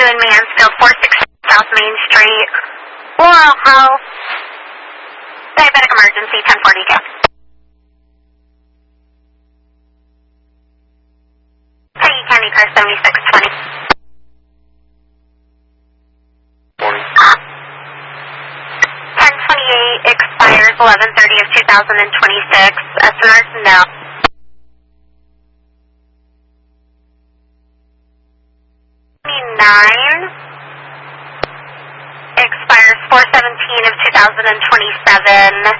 in Mansfield, 460 South Main Street. Laurel Health. Diabetic emergency, 1040 go. Peggy County Car 7620. Morning. 1028 expires 11/30 of 2026. SNR's no. Expires 4/17 of 2027.